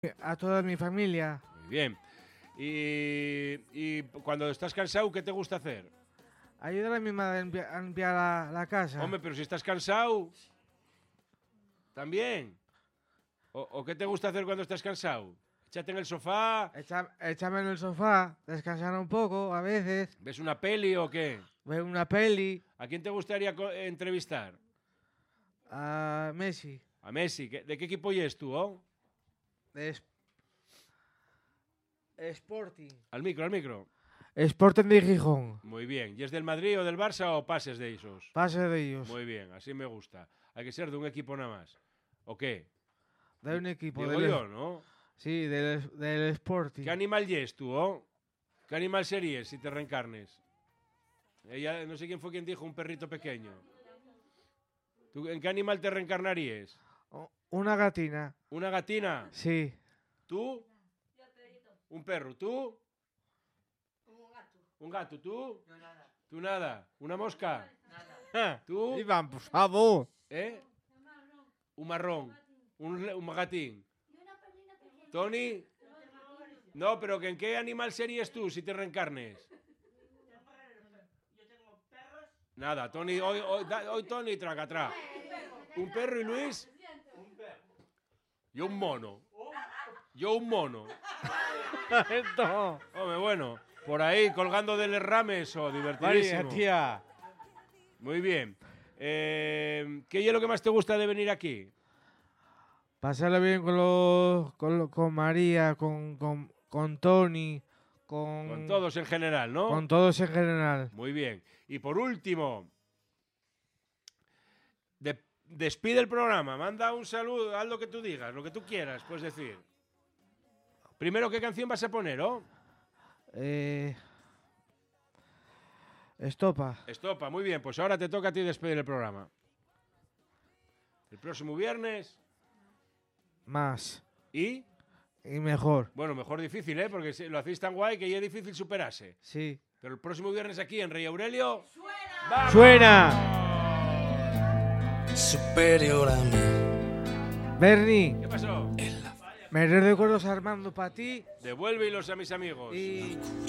a toda mi familia. Muy bien. Y cuando estás cansado, ¿qué te gusta hacer? Ayudar a mi madre a limpiar la casa. Hombre, pero si estás cansado, ¿también? ¿O qué te gusta hacer cuando estás cansado? Échate en el sofá. Échame en el sofá, descansar un poco a veces. ¿Ves una peli o qué? Ver una peli. ¿A quién te gustaría entrevistar? A Messi. A Messi. ¿De qué equipo es tú, oh? De Sporting. Al micro. Sporting de Gijón. Muy bien. ¿Y es del Madrid o del Barça o pases de esos? Pase de ellos. Muy bien, así me gusta. Hay que ser de un equipo nada más. ¿O qué? De un equipo. Digo yo, ¿no? Sí, del Sporting. ¿Qué animal es tú, oh? ¿Qué animal serías si te reencarnes? Ella, no sé quién fue quien dijo, un perrito pequeño. ¿Tú en qué animal te reencarnarías? Una gatina. ¿Una gatina? Sí. ¿Tú? ¿Un perro? ¿Tú? ¿Un gato? ¿Tú? Yo nada. ¿Tú nada? ¿Una mosca? Nada. ¿Tú? Iván, por favor. ¿Eh? Un marrón. Un gatín. ¿Tony? No, pero ¿en qué animal serías tú si te reencarnes? Yo tengo perros. Nada, Tony, hoy Tony traga atrás. ¿Un perro y Luis? Un perro. Yo un mono. Esto. Hombre, bueno, por ahí colgando del rames o divertidísimo. Vaya, tía. Muy bien. ¿Qué es lo que más te gusta de venir aquí? Pasarlo bien con María, con Tony, Con todos en general, ¿no? con todos en general. Muy bien. Y por último, despide el programa, manda un saludo, haz lo que tú digas, lo que tú quieras, puedes decir. Primero, ¿qué canción vas a poner, oh? Estopa. Estopa, muy bien, pues ahora te toca a ti despedir el programa. El próximo viernes. Más. ¿Y? Y mejor. Bueno, mejor difícil, ¿eh? Porque lo hacéis tan guay que ya es difícil superarse. Sí. Pero el próximo viernes aquí en Rey Aurelio. ¡Suena! ¡Suena! Superior a mí. Bernie, ¿Qué pasó? me recuerdos Armando para ti Devuélvelos a mis amigos. y